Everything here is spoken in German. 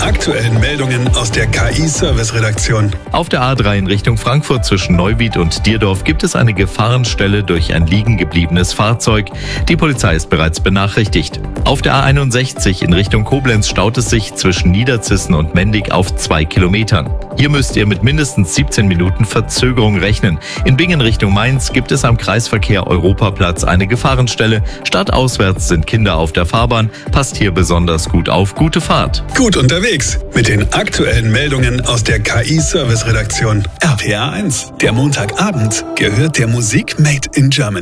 aktuellen Meldungen aus der KI-Service-Redaktion. Auf der A3 in Richtung Frankfurt zwischen Neuwied und Dierdorf gibt es eine Gefahrenstelle durch ein liegen gebliebenes Fahrzeug. Die Polizei ist bereits benachrichtigt. Auf der A61 in Richtung Koblenz staut es sich zwischen Niederzissen und Mendig auf 2 Kilometern. Hier müsst ihr mit mindestens 17 Minuten Verzögerung rechnen. In Bingen Richtung Mainz gibt es am Kreisverkehr Europaplatz eine Gefahrenstelle. Stadtauswärts sind Kinder auf der Fahrbahn. Passt hier besonders gut auf. Gute Fahrt. Gut unterwegs mit den aktuellen Meldungen aus der KI-Service-Redaktion. RPA 1. Der Montagabend gehört der Musik Made in Germany.